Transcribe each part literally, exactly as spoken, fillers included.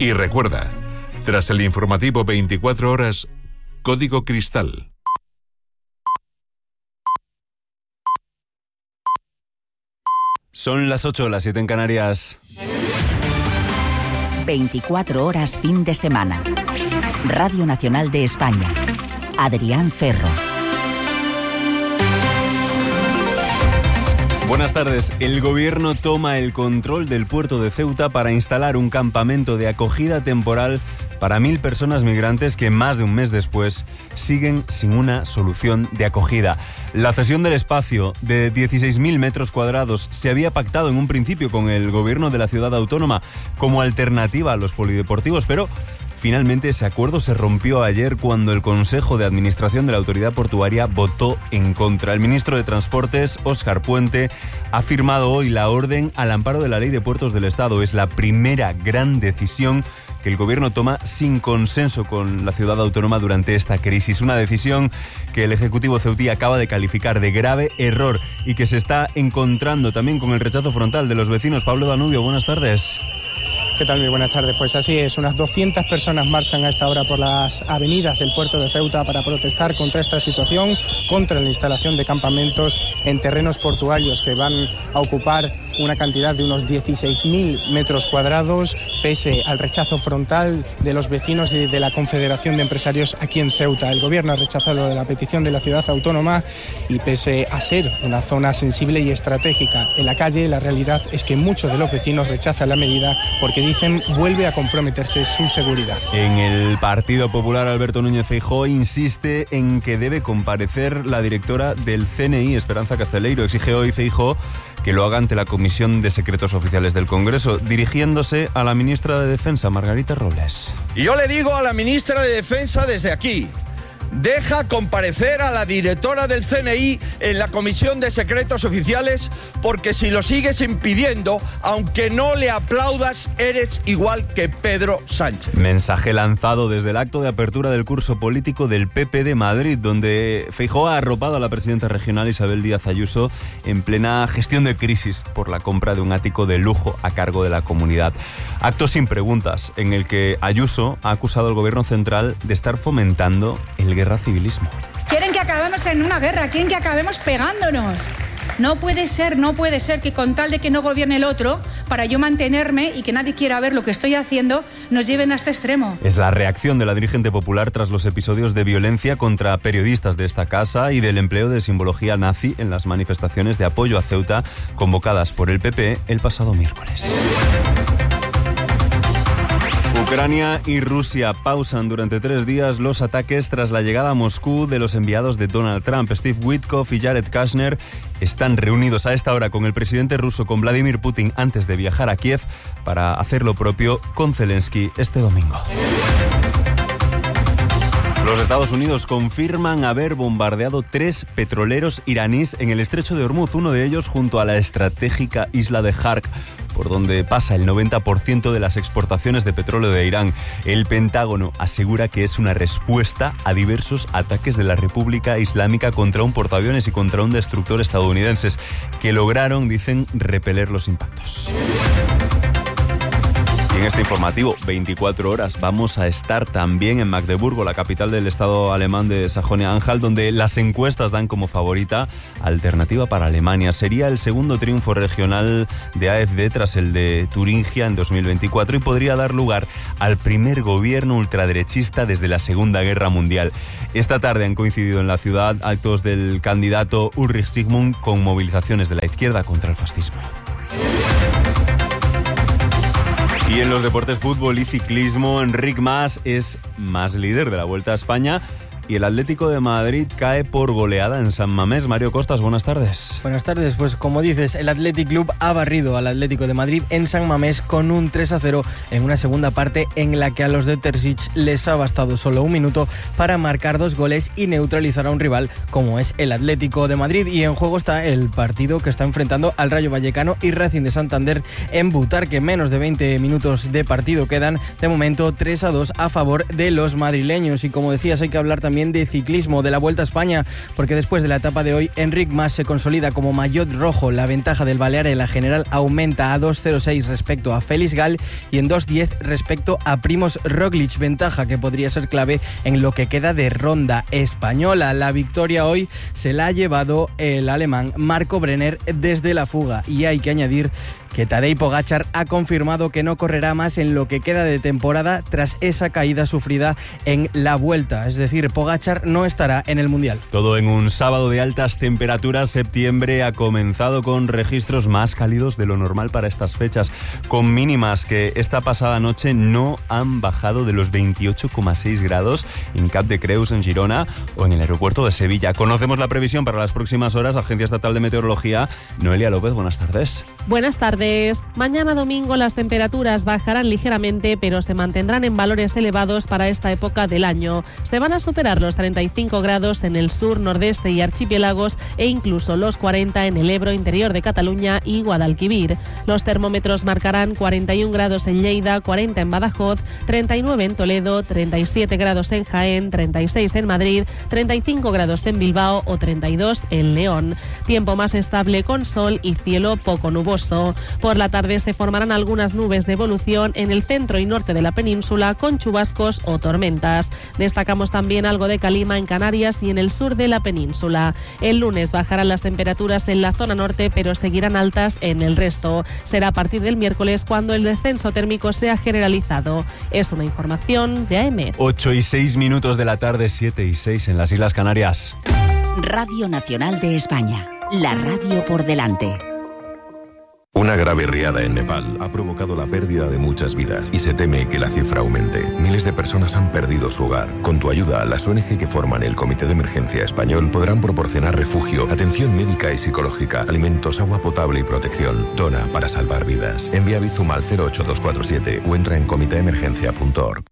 Y recuerda, tras el informativo veinticuatro horas, Código Cristal. Son las ocho, las siete en Canarias. veinticuatro horas fin de semana. Radio Nacional de España. Adrián Ferro. Buenas tardes. El gobierno toma el control del puerto de Ceuta para instalar un campamento de acogida temporal para mil personas migrantes que más de un mes después siguen sin una solución de acogida. La cesión del espacio de dieciséis mil metros cuadrados se había pactado en un principio con el gobierno de la ciudad autónoma como alternativa a los polideportivos, pero finalmente ese acuerdo se rompió ayer cuando el Consejo de Administración de la Autoridad Portuaria votó en contra. El ministro de Transportes, Óscar Puente, ha firmado hoy la orden al amparo de la Ley de Puertos del Estado. Es la primera gran decisión que el gobierno toma sin consenso con la ciudad autónoma durante esta crisis. Una decisión que el Ejecutivo ceutí acaba de calificar de grave error y que se está encontrando también con el rechazo frontal de los vecinos. Pablo Danubio, buenas tardes. ¿Qué tal? Muy buenas tardes. Pues así es, unas doscientas personas marchan a esta hora por las avenidas del puerto de Ceuta para protestar contra esta situación, contra la instalación de campamentos en terrenos portuarios que van a ocupar una cantidad de unos dieciséis mil metros cuadrados, pese al rechazo frontal de los vecinos y de la Confederación de Empresarios aquí en Ceuta. El gobierno ha rechazado la petición de la ciudad autónoma y pese a ser una zona sensible y estratégica en la calle, la realidad es que muchos de los vecinos rechazan la medida porque dicen vuelve a comprometerse su seguridad. En el Partido Popular, Alberto Núñez Feijóo insiste en que debe comparecer la directora del C N I, Esperanza Casteleiro. Exige hoy Feijóo que lo haga ante la Comisión de Secretos Oficiales del Congreso, dirigiéndose a la ministra de Defensa, Margarita Robles. Y yo le digo a la ministra de Defensa desde aquí: deja comparecer a la directora del C N I en la Comisión de Secretos Oficiales, porque si lo sigues impidiendo, aunque no le aplaudas, eres igual que Pedro Sánchez. Mensaje lanzado desde el acto de apertura del curso político del P P de Madrid, donde Feijóo ha arropado a la presidenta regional Isabel Díaz Ayuso en plena gestión de crisis por la compra de un ático de lujo a cargo de la comunidad. Acto sin preguntas, en el que Ayuso ha acusado al gobierno central de estar fomentando el guerra civilismo. Quieren que acabemos en una guerra, quieren que acabemos pegándonos. No puede ser, no puede ser que con tal de que no gobierne el otro, para yo mantenerme y que nadie quiera ver lo que estoy haciendo, nos lleven a este extremo. Es la reacción de la dirigente popular tras los episodios de violencia contra periodistas de esta casa y del empleo de simbología nazi en las manifestaciones de apoyo a Ceuta convocadas por el P P el pasado miércoles. Ucrania y Rusia pausan durante tres días los ataques tras la llegada a Moscú de los enviados de Donald Trump. Steve Witkoff y Jared Kushner están reunidos a esta hora con el presidente ruso, con Vladimir Putin, antes de viajar a Kiev para hacer lo propio con Zelensky este domingo. Los Estados Unidos confirman haber bombardeado tres petroleros iraníes en el estrecho de Hormuz, uno de ellos junto a la estratégica isla de Jark, por donde pasa el noventa por ciento de las exportaciones de petróleo de Irán. El Pentágono asegura que es una respuesta a diversos ataques de la República Islámica contra un portaaviones y contra un destructor estadounidenses que lograron, dicen, repeler los impactos. Y en este informativo, veinticuatro horas, vamos a estar también en Magdeburgo, la capital del estado alemán de Sajonia-Anhalt, donde las encuestas dan como favorita Alternativa para Alemania. Sería el segundo triunfo regional de A F D tras el de Turingia en dos mil veinticuatro y podría dar lugar al primer gobierno ultraderechista desde la Segunda Guerra Mundial. Esta tarde han coincidido en la ciudad actos del candidato Ulrich Sigmund con movilizaciones de la izquierda contra el fascismo. Y en los deportes, fútbol y ciclismo, Enric Mas es más líder de la Vuelta a España y el Atlético de Madrid cae por goleada en San Mamés. Mario Costas, buenas tardes. Buenas tardes, pues como dices, el Athletic Club ha barrido al Atlético de Madrid en San Mamés con un tres a cero en una segunda parte en la que a los de Terzic les ha bastado solo un minuto para marcar dos goles y neutralizar a un rival como es el Atlético de Madrid. Y en juego está el partido que está enfrentando al Rayo Vallecano y Racing de Santander en Butarque. Menos de veinte minutos de partido quedan, de momento tres a dos a favor de los madrileños. Y como decías, hay que hablar también también de ciclismo de la Vuelta a España, porque después de la etapa de hoy, Enric Mas se consolida como maillot rojo. La ventaja del Balear en la general aumenta a dos cero seis respecto a Félix Gal y en dos diez respecto a Primož Roglič, ventaja que podría ser clave en lo que queda de ronda española. La victoria hoy se la ha llevado el alemán Marco Brenner desde la fuga, y hay que añadir que Tadej Pogačar ha confirmado que no correrá más en lo que queda de temporada tras esa caída sufrida en la Vuelta. Es decir, Pogačar no estará en el Mundial. Todo en un sábado de altas temperaturas. Septiembre ha comenzado con registros más cálidos de lo normal para estas fechas, con mínimas que esta pasada noche no han bajado de los veintiocho coma seis grados en Cap de Creus, en Girona, o en el aeropuerto de Sevilla. Conocemos la previsión para las próximas horas. Agencia Estatal de Meteorología. Noelia López, buenas tardes. Buenas tardes. Mañana domingo las temperaturas bajarán ligeramente, pero se mantendrán en valores elevados para esta época del año. Se van a superar los treinta y cinco grados en el sur, nordeste y archipiélagos, e incluso los cuarenta en el Ebro, interior de Cataluña y Guadalquivir. Los termómetros marcarán cuarenta y un grados en Lleida, cuarenta en Badajoz, treinta y nueve en Toledo, treinta y siete grados en Jaén, treinta y seis en Madrid, treinta y cinco grados en Bilbao o treinta y dos en León. Tiempo más estable con sol y cielo poco nuboso. Por la tarde se formarán algunas nubes de evolución en el centro y norte de la península, con chubascos o tormentas. Destacamos también algo de calima en Canarias y en el sur de la península. El lunes bajarán las temperaturas en la zona norte, pero seguirán altas en el resto. Será a partir del miércoles cuando el descenso térmico sea generalizado. Es una información de A E M E T. ocho y seis minutos de la tarde, siete y seis en las Islas Canarias. Radio Nacional de España, la radio por delante. Una grave riada en Nepal ha provocado la pérdida de muchas vidas y se teme que la cifra aumente. Miles de personas han perdido su hogar. Con tu ayuda, las O N G que forman el Comité de Emergencia Español podrán proporcionar refugio, atención médica y psicológica, alimentos, agua potable y protección. Dona para salvar vidas. Envía Bizum al cero ocho dos cuatro siete o entra en comité emergencia punto org.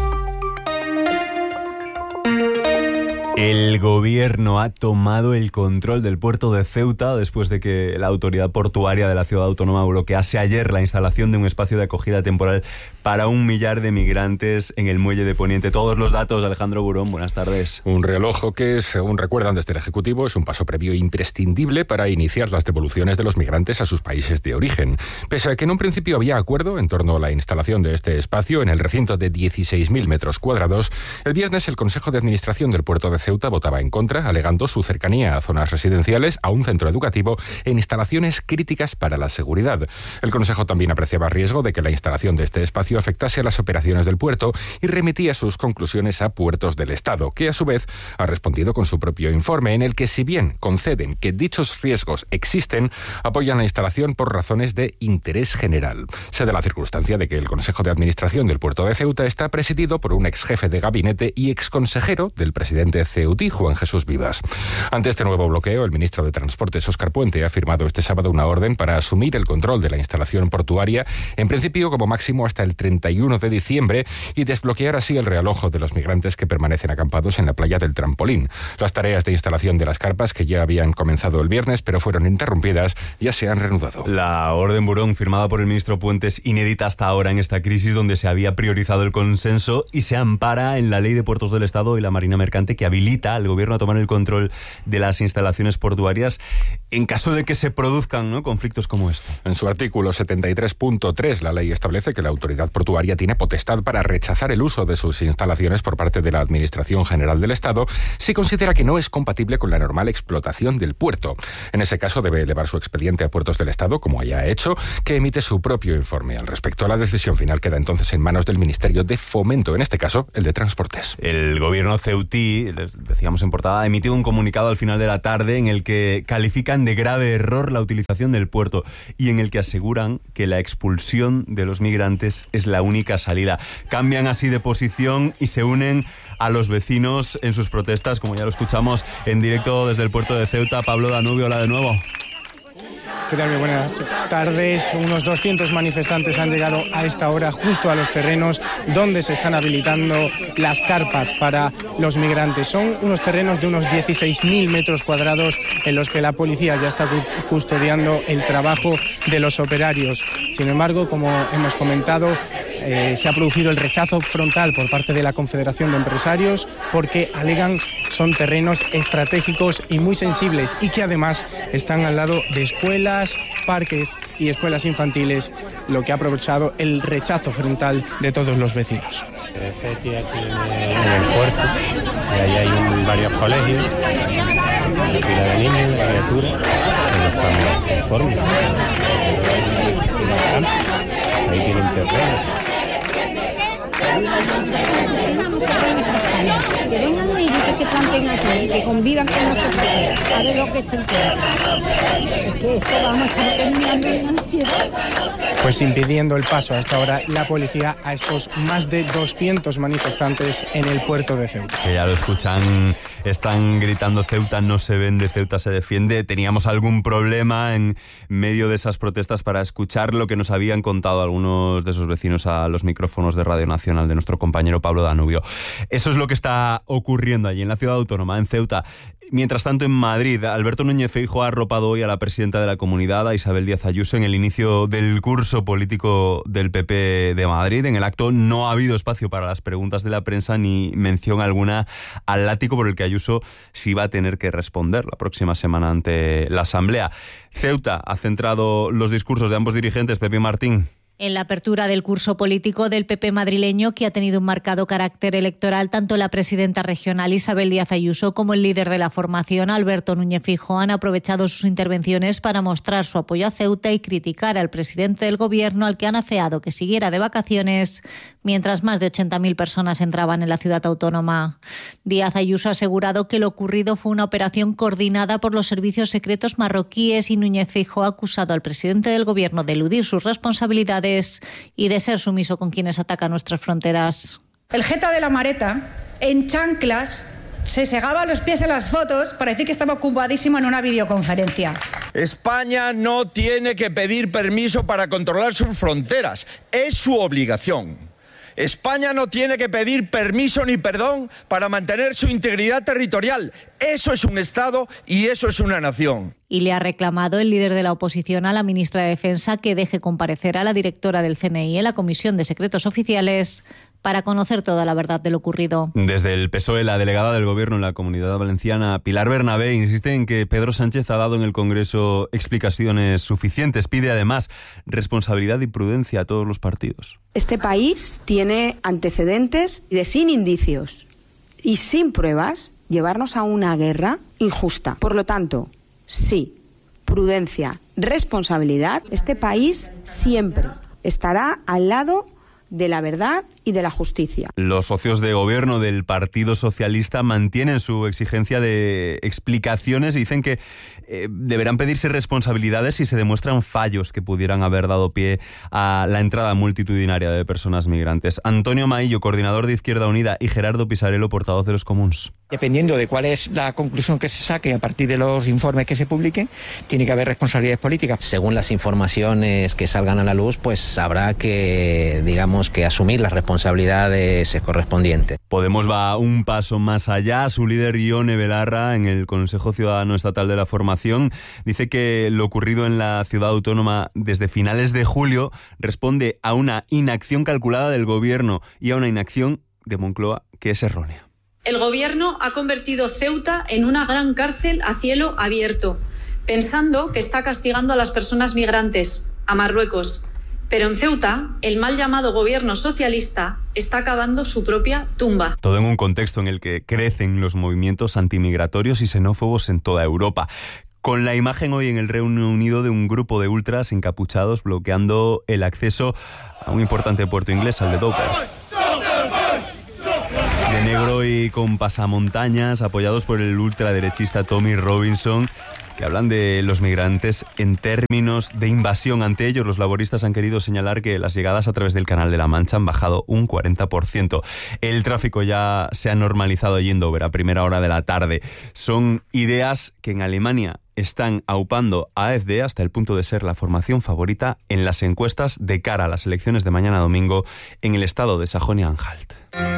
El gobierno ha tomado el control del puerto de Ceuta después de que la autoridad portuaria de la ciudad autónoma bloquease ayer la instalación de un espacio de acogida temporal para un millar de migrantes en el muelle de Poniente. Todos los datos, Alejandro Burón, buenas tardes. Un reloj que, según recuerdan desde el Ejecutivo, es un paso previo imprescindible para iniciar las devoluciones de los migrantes a sus países de origen. Pese a que en un principio había acuerdo en torno a la instalación de este espacio en el recinto de dieciséis mil metros cuadrados, el viernes el Consejo de Administración del puerto de Ceuta votaba en contra, alegando su cercanía a zonas residenciales, a un centro educativo e instalaciones críticas para la seguridad. El Consejo también apreciaba riesgo de que la instalación de este espacio afectase a las operaciones del puerto y remitía sus conclusiones a Puertos del Estado, que a su vez ha respondido con su propio informe, en el que, si bien conceden que dichos riesgos existen, apoyan la instalación por razones de interés general. Se da la circunstancia de que el Consejo de Administración del puerto de Ceuta está presidido por un ex jefe de gabinete y ex consejero del presidente Ceutí, Juan Jesús Vivas. Ante este nuevo bloqueo, el ministro de Transportes, Óscar Puente, ha firmado este sábado una orden para asumir el control de la instalación portuaria, en principio como máximo hasta el treinta y uno de diciembre, y desbloquear así el realojo de los migrantes que permanecen acampados en la playa del Trampolín. Las tareas de instalación de las carpas, que ya habían comenzado el viernes pero fueron interrumpidas, ya se han reanudado. La orden Burón, firmada por el ministro Puente, es inédita hasta ahora en esta crisis, donde se había priorizado el consenso y se ampara en la Ley de Puertos del Estado y la Marina Mercante, que habilita al gobierno a tomar el control de las instalaciones portuarias en caso de que se produzcan, ¿no?, conflictos como este. En su artículo setenta y tres punto tres, la ley establece que la autoridad portuaria tiene potestad para rechazar el uso de sus instalaciones por parte de la Administración General del Estado si considera que no es compatible con la normal explotación del puerto. En ese caso debe elevar su expediente a Puertos del Estado, como ya ha hecho, que emite su propio informe. Al respecto, la decisión final queda entonces en manos del Ministerio de Fomento, en este caso el de Transportes. El gobierno ceutí, les decíamos en portada, ha emitido un comunicado al final de la tarde en el que califican de grave error la utilización del puerto y en el que aseguran que la expulsión de los migrantes es la única salida. Cambian así de posición y se unen a los vecinos en sus protestas, como ya lo escuchamos en directo desde el puerto de Ceuta. Pablo Danubio, hola de nuevo. ¿Qué tal? Muy buenas tardes. Unos doscientos manifestantes han llegado a esta hora justo a los terrenos donde se están habilitando las carpas para los migrantes. Son unos terrenos de unos dieciséis mil metros cuadrados en los que la policía ya está custodiando el trabajo de los operarios. Sin embargo, como hemos comentado, eh, se ha producido el rechazo frontal por parte de la Confederación de Empresarios porque alegan son terrenos estratégicos y muy sensibles y que además están al lado de escuelas, parques y escuelas infantiles, lo que ha aprovechado el rechazo frontal de todos los vecinos. Aquí en el puerto, y ahí hay un, varios colegios, de pila de niños, de criaturas, que no estamos conformes. Ahí tienen terreno. Que vengan los hijos que se planten aquí, que convivan con nosotros, a ver lo que se entiende. Es que esto vamos a estar terminando en ansiedad. Pues impidiendo el paso a esta hora la policía a estos más de doscientos manifestantes en el puerto de Ceuta. Que ya lo escuchan, están gritando Ceuta no se vende, Ceuta se defiende. Teníamos algún problema en medio de esas protestas para escuchar lo que nos habían contado algunos de esos vecinos a los micrófonos de Radio Nacional de nuestro compañero Pablo Danubio. Eso es lo que está ocurriendo allí en la ciudad autónoma, en Ceuta. Mientras tanto, en Madrid, Alberto Núñez Feijóo ha arropado hoy a la presidenta de la Comunidad, a Isabel Díaz Ayuso, en el inicio del curso político del P P de Madrid. En el acto no ha habido espacio para las preguntas de la prensa ni mención alguna al látigo por el que Ayuso sí va a tener que responder la próxima semana ante la Asamblea. Ceuta ha centrado los discursos de ambos dirigentes. Pepe Martín. En la apertura del curso político del P P madrileño, que ha tenido un marcado carácter electoral, tanto la presidenta regional Isabel Díaz Ayuso como el líder de la formación Alberto Núñez Feijóo han aprovechado sus intervenciones para mostrar su apoyo a Ceuta y criticar al presidente del gobierno, al que han afeado que siguiera de vacaciones mientras más de ochenta mil personas entraban en la ciudad autónoma. Díaz Ayuso ha asegurado que lo ocurrido fue una operación coordinada por los servicios secretos marroquíes y Núñez Feijóo ha acusado al presidente del gobierno de eludir sus responsabilidades y de ser sumiso con quienes atacan nuestras fronteras. El jeta de la Mareta, en chanclas, se segaba los pies en las fotos para decir que estaba ocupadísimo en una videoconferencia. España no tiene que pedir permiso para controlar sus fronteras, es su obligación. España no tiene que pedir permiso ni perdón para mantener su integridad territorial. Eso es un Estado y eso es una nación. Y le ha reclamado el líder de la oposición a la ministra de Defensa que deje comparecer a la directora del C N I en la Comisión de Secretos Oficiales para conocer toda la verdad de lo ocurrido. Desde el P S O E, la delegada del Gobierno en la Comunidad Valenciana, Pilar Bernabé, insiste en que Pedro Sánchez ha dado en el Congreso explicaciones suficientes. Pide además responsabilidad y prudencia a todos los partidos. Este país tiene antecedentes de sin indicios y sin pruebas llevarnos a una guerra injusta. Por lo tanto, sí, prudencia, responsabilidad. Este país siempre estará al lado de la verdad y de la justicia. Los socios de gobierno del Partido Socialista mantienen su exigencia de explicaciones y dicen que eh, deberán pedirse responsabilidades si se demuestran fallos que pudieran haber dado pie a la entrada multitudinaria de personas migrantes. Antonio Maillo, coordinador de Izquierda Unida, y Gerardo Pisarello, portavoz de los Comuns. Dependiendo de cuál es la conclusión que se saque a partir de los informes que se publiquen, tiene que haber responsabilidades políticas. Según las informaciones que salgan a la luz, pues habrá que, digamos, que asumir las responsabilidades correspondientes. Podemos va un paso más allá. Su líder, Ione Belarra, en el Consejo Ciudadano Estatal de la Formación, dice que lo ocurrido en la ciudad autónoma desde finales de julio responde a una inacción calculada del Gobierno y a una inacción de Moncloa que es errónea. El Gobierno ha convertido Ceuta en una gran cárcel a cielo abierto, pensando que está castigando a las personas migrantes, a Marruecos. Pero en Ceuta, el mal llamado gobierno socialista está cavando su propia tumba. Todo en un contexto en el que crecen los movimientos antimigratorios y xenófobos en toda Europa. Con la imagen hoy en el Reino Unido de un grupo de ultras encapuchados bloqueando el acceso a un importante puerto inglés, al de Dover. De negro y con pasamontañas, apoyados por el ultraderechista Tommy Robinson, que hablan de los migrantes en términos de invasión. Ante ellos, los laboristas han querido señalar que las llegadas a través del Canal de la Mancha han bajado un cuarenta por ciento. El tráfico ya se ha normalizado allí en Dover a primera hora de la tarde. Son ideas que en Alemania están aupando a AfD hasta el punto de ser la formación favorita en las encuestas de cara a las elecciones de mañana domingo en el estado de Sajonia-Anhalt.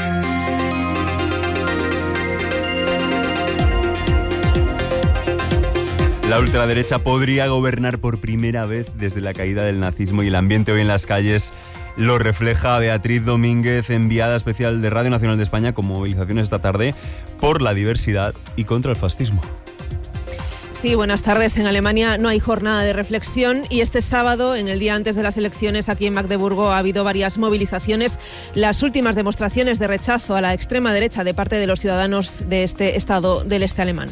La ultraderecha podría gobernar por primera vez desde la caída del nazismo y el ambiente hoy en las calles Lo refleja Beatriz Domínguez, enviada especial de Radio Nacional de España, con movilizaciones esta tarde por la diversidad y contra el fascismo. Sí, buenas tardes. En Alemania no hay jornada de reflexión y este sábado, en el día antes de las elecciones aquí en Magdeburgo, ha habido varias movilizaciones. Las últimas demostraciones de rechazo a la extrema derecha de parte de los ciudadanos de este estado del este alemán.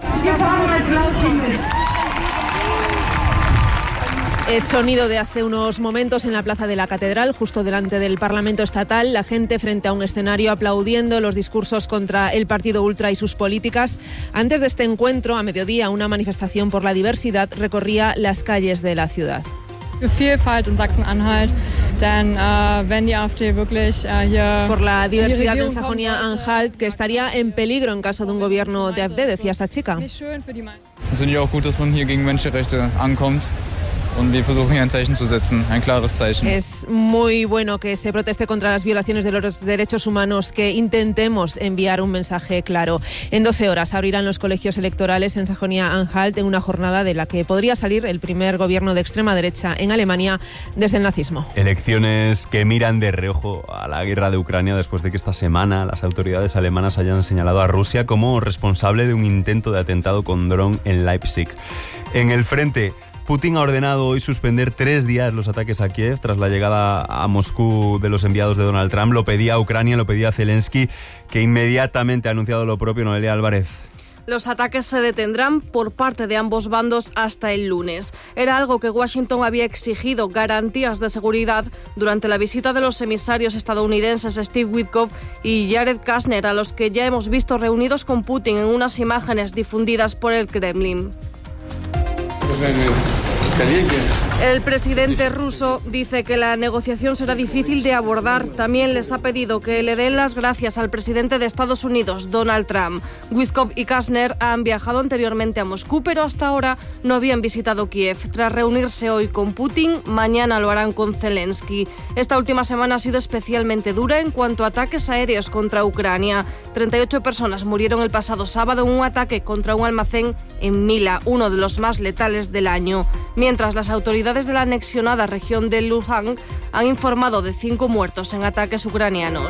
Es sonido de hace unos momentos en la plaza de la Catedral, justo delante del Parlamento Estatal, la gente frente a un escenario aplaudiendo los discursos contra el partido ultra y sus políticas. Antes de este encuentro, a mediodía, una manifestación por la diversidad recorría las calles de la ciudad. Vielfalt in Sachsen-Anhalt, denn äh, wenn die AfD wirklich äh, hier por la diversidad en Sajonia-Anhalt, que estaría en peligro en caso de un gobierno de AfD, decía esta chica. Es finde ich auch gut, dass man hier gegen Menschenrechte ankommt. Und wir versuchen hier ein Zeichen zu setzen, ein klares Zeichen. Es muy bueno que se proteste contra las violaciones de los derechos humanos, que intentemos enviar un mensaje claro. En doce horas abrirán los colegios electorales en Sajonia-Anhalt en una jornada de la que podría salir el primer gobierno de extrema derecha en Alemania desde el nazismo. Elecciones que miran de reojo a la guerra de Ucrania después de que esta semana las autoridades alemanas hayan señalado a Rusia como responsable de un intento de atentado con dron en Leipzig. En el frente, Putin ha ordenado hoy suspender tres días los ataques a Kiev tras la llegada a Moscú de los enviados de Donald Trump. Lo pedía a Ucrania, lo pedía a Zelensky, que inmediatamente ha anunciado lo propio. Noelia Álvarez. Los ataques se detendrán por parte de ambos bandos hasta el lunes. Era algo que Washington había exigido, garantías de seguridad, durante la visita de los emisarios estadounidenses Steve Witkoff y Jared Kushner, a los que ya hemos visto reunidos con Putin en unas imágenes difundidas por el Kremlin. El presidente ruso dice que la negociación será difícil de abordar. También les ha pedido que le den las gracias al presidente de Estados Unidos, Donald Trump. Witkoff y Kushner han viajado anteriormente a Moscú, pero hasta ahora no habían visitado Kiev. Tras reunirse hoy con Putin, mañana lo harán con Zelensky. Esta última semana ha sido especialmente dura en cuanto a ataques aéreos contra Ucrania. treinta y ocho personas murieron el pasado sábado en un ataque contra un almacén en Mila, uno de los más letales del año. Mientras las autoridades de la anexionada región de Luhansk han informado de cinco muertos en ataques ucranianos.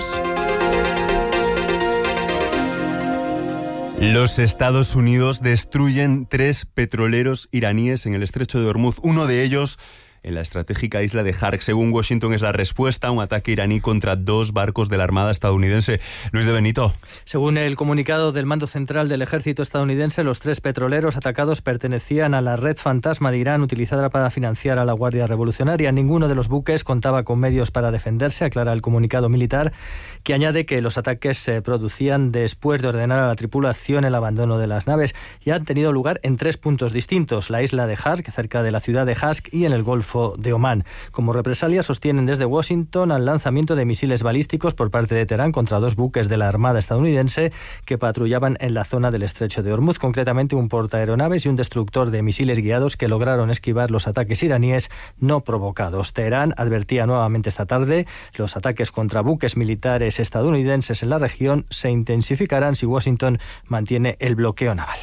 Los Estados Unidos destruyen tres petroleros iraníes en el estrecho de Hormuz. Uno de ellos en la estratégica isla de Hark. Según Washington, es la respuesta a un ataque iraní contra dos barcos de la Armada estadounidense. Luis de Benito. Según el comunicado del mando central del ejército estadounidense, los tres petroleros atacados pertenecían a la red fantasma de Irán utilizada para financiar a la Guardia Revolucionaria. Ninguno de los buques contaba con medios para defenderse, aclara el comunicado militar, que añade que los ataques se producían después de ordenar a la tripulación el abandono de las naves y han tenido lugar en tres puntos distintos: la isla de Hark, cerca de la ciudad de Hask, y en el Golfo de Omán. Como represalia, sostienen desde Washington al lanzamiento de misiles balísticos por parte de Teherán contra dos buques de la Armada estadounidense que patrullaban en la zona del estrecho de Hormuz, concretamente un portaaeronaves y un destructor de misiles guiados que lograron esquivar los ataques iraníes no provocados. Teherán advertía nuevamente esta tarde: los ataques contra buques militares estadounidenses en la región se intensificarán si Washington mantiene el bloqueo naval.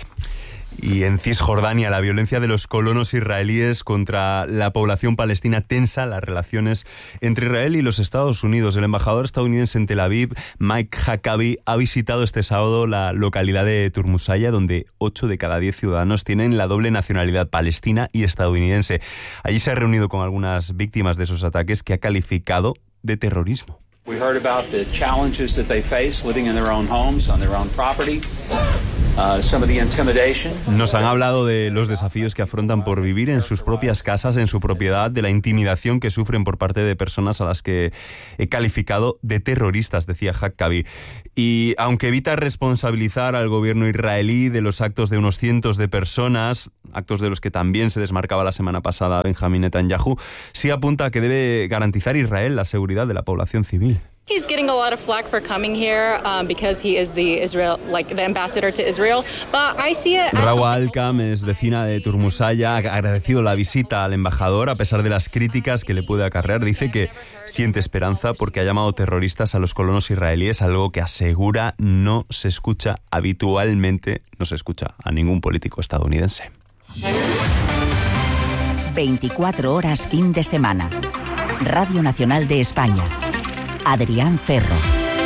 Y en Cisjordania, la violencia de los colonos israelíes contra la población palestina tensa las relaciones entre Israel y los Estados Unidos. El embajador estadounidense en Tel Aviv, Mike Huckabee, ha visitado este sábado la localidad de Turmusaya, donde ocho de cada diez ciudadanos tienen la doble nacionalidad palestina y estadounidense. Allí se ha reunido con algunas víctimas de esos ataques que ha calificado de terrorismo. We heard about the challenges that they face living in their own homes, on their own property. Uh, some of the intimidation. Nos han hablado de los desafíos que afrontan por vivir en sus propias casas, en su propiedad, de la intimidación que sufren por parte de personas a las que he calificado de terroristas, decía Huckabee. Y aunque evita responsabilizar al gobierno israelí de los actos de unos cientos de personas, actos de los que también se desmarcaba la semana pasada Benjamin Netanyahu, sí apunta a que debe garantizar Israel la seguridad de la población civil. He's getting a lot of flack for coming here um, because he is the Israel, like the ambassador to Israel. But I see it. Rawa Alkam es vecina de Turmusaya, ha agradecido la visita al embajador a pesar de las críticas que le puede acarrear. Dice que siente esperanza porque ha llamado terroristas a los colonos israelíes, algo que asegura no se escucha habitualmente, no se escucha a ningún político estadounidense. veinticuatro horas fin de semana. Radio Nacional de España. Adrián Ferro.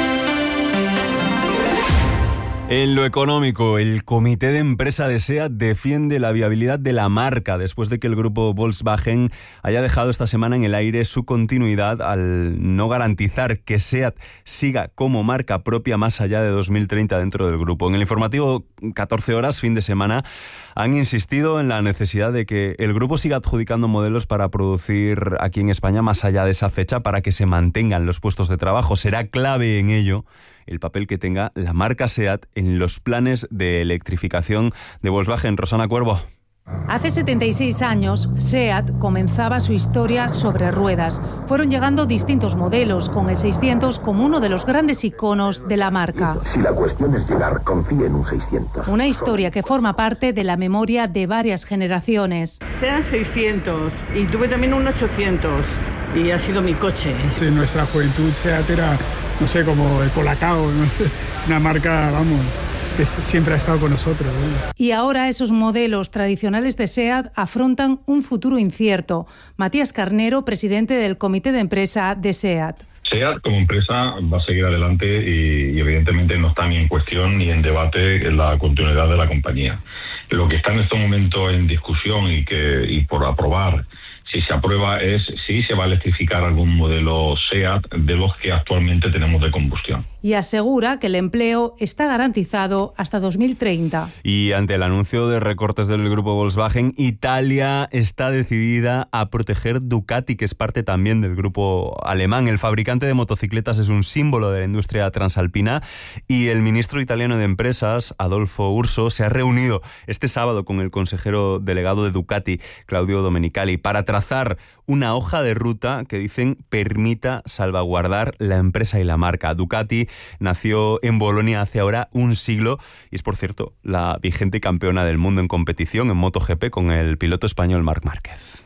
En lo económico, el comité de empresa de SEAT defiende la viabilidad de la marca después de que el grupo Volkswagen haya dejado esta semana en el aire su continuidad al no garantizar que SEAT siga como marca propia más allá de dos mil treinta dentro del grupo. En el informativo catorce horas, fin de semana, han insistido en la necesidad de que el grupo siga adjudicando modelos para producir aquí en España más allá de esa fecha para que se mantengan los puestos de trabajo. Será clave en ello el papel que tenga la marca SEAT en los planes de electrificación de Volkswagen. Rosana Cuervo. Hace setenta y seis años, SEAT comenzaba su historia sobre ruedas. Fueron llegando distintos modelos, con el seiscientos como uno de los grandes iconos de la marca. Si la cuestión es llegar, confíe en un seiscientos. Una historia que forma parte de la memoria de varias generaciones. SEAT seiscientos y tuve también un ochocientos y ha sido mi coche. En nuestra juventud SEAT era, no sé, como el Colacao, ¿no? Una marca, vamos, que siempre ha estado con nosotros, ¿no? Y ahora esos modelos tradicionales de SEAT afrontan un futuro incierto. Matías Carnero, presidente del comité de empresa de SEAT. SEAT como empresa va a seguir adelante y, y evidentemente no está ni en cuestión ni en debate la continuidad de la compañía. Lo que está en este momento en discusión y que y por aprobar, si se aprueba, es si se va a electrificar algún modelo SEAT de los que actualmente tenemos de combustión. Y asegura que el empleo está garantizado hasta dos mil treinta. Y ante el anuncio de recortes del grupo Volkswagen, Italia está decidida a proteger Ducati, que es parte también del grupo alemán. El fabricante de motocicletas es un símbolo de la industria transalpina y el ministro italiano de Empresas, Adolfo Urso, se ha reunido este sábado con el consejero delegado de Ducati, Claudio Domenicali, para trazar una hoja de ruta que dicen permita salvaguardar la empresa y la marca. Ducati nació en Bolonia hace ahora un siglo y es, por cierto, la vigente campeona del mundo en competición en MotoGP con el piloto español Marc Márquez.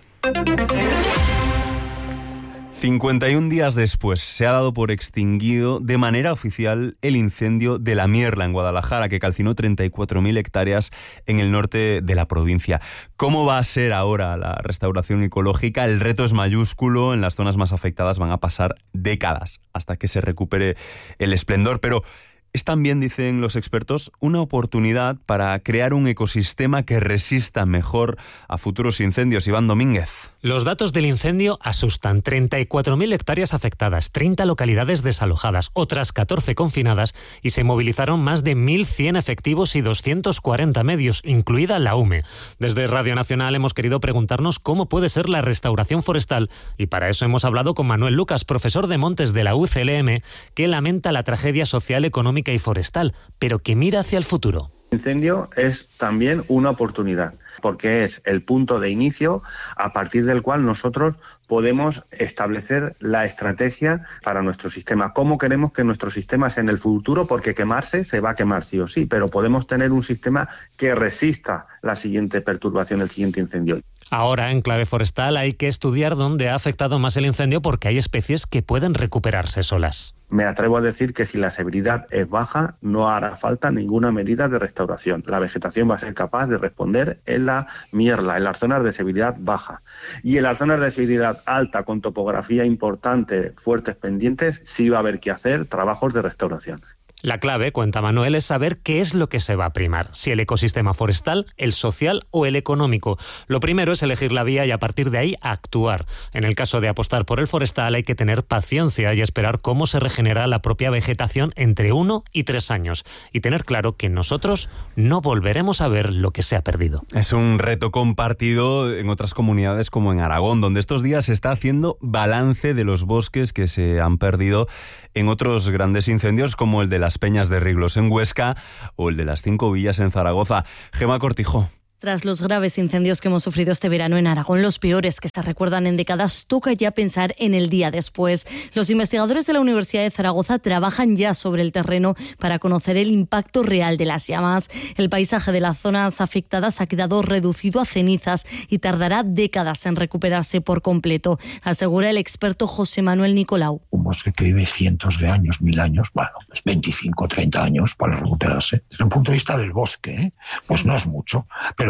cincuenta y un días después se ha dado por extinguido de manera oficial el incendio de La Mierla en Guadalajara, que calcinó treinta y cuatro mil hectáreas en el norte de la provincia. ¿Cómo va a ser ahora la restauración ecológica? El reto es mayúsculo. En las zonas más afectadas van a pasar décadas hasta que se recupere el esplendor, pero es también, dicen los expertos, una oportunidad para crear un ecosistema que resista mejor a futuros incendios. Iván Domínguez. Los datos del incendio asustan. treinta y cuatro mil hectáreas afectadas, treinta localidades desalojadas, otras catorce confinadas y se movilizaron más de mil cien efectivos y doscientos cuarenta medios, incluida la U M E. Desde Radio Nacional hemos querido preguntarnos cómo puede ser la restauración forestal y para eso hemos hablado con Manuel Lucas, profesor de montes de la U C L M, que lamenta la tragedia social, económica y forestal, pero que mira hacia el futuro. El incendio es también una oportunidad, porque es el punto de inicio a partir del cual nosotros podemos establecer la estrategia para nuestro sistema. ¿Cómo queremos que nuestro sistema sea en el futuro? Porque quemarse se va a quemar sí o sí, pero podemos tener un sistema que resista la siguiente perturbación, el siguiente incendio. Ahora, en clave forestal, hay que estudiar dónde ha afectado más el incendio porque hay especies que pueden recuperarse solas. Me atrevo a decir que si la severidad es baja, no hará falta ninguna medida de restauración. La vegetación va a ser capaz de responder en la Mierla, en las zonas de severidad baja. Y en las zonas de severidad alta, con topografía importante, fuertes pendientes, sí va a haber que hacer trabajos de restauración. La clave, cuenta Manuel, es saber qué es lo que se va a primar, si el ecosistema forestal, el social o el económico. Lo primero es elegir la vía y a partir de ahí actuar. En el caso de apostar por el forestal hay que tener paciencia y esperar cómo se regenera la propia vegetación entre uno y tres años y tener claro que nosotros no volveremos a ver lo que se ha perdido. Es un reto compartido en otras comunidades como en Aragón, donde estos días se está haciendo balance de los bosques que se han perdido en otros grandes incendios como el de las Peñas de Riglos en Huesca o el de las Cinco Villas en Zaragoza. Gemma Cortijo. Tras los graves incendios que hemos sufrido este verano en Aragón, los peores que se recuerdan en décadas, toca ya pensar en el día después. Los investigadores de la Universidad de Zaragoza trabajan ya sobre el terreno para conocer el impacto real de las llamas. El paisaje de las zonas afectadas ha quedado reducido a cenizas y tardará décadas en recuperarse por completo, asegura el experto José Manuel Nicolau. Un bosque que vive cientos de años, mil años, bueno, pues veinticinco, treinta años para recuperarse. Desde un punto de vista del bosque, ¿eh? pues no es mucho, pero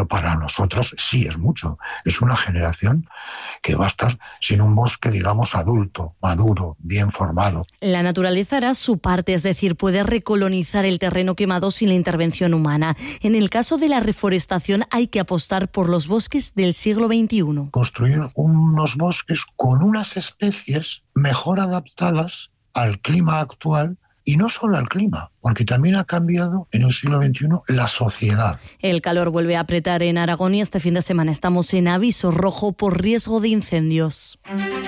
pero para nosotros sí es mucho. Es una generación que va a estar sin un bosque, digamos, adulto, maduro, bien formado. La naturaleza hará su parte, es decir, puede recolonizar el terreno quemado sin la intervención humana. En el caso de la reforestación hay que apostar por los bosques del siglo veintiuno. Construir unos bosques con unas especies mejor adaptadas al clima actual. Y no solo al clima, porque también ha cambiado en el siglo veintiuno la sociedad. El calor vuelve a apretar en Aragón y este fin de semana estamos en aviso rojo por riesgo de incendios.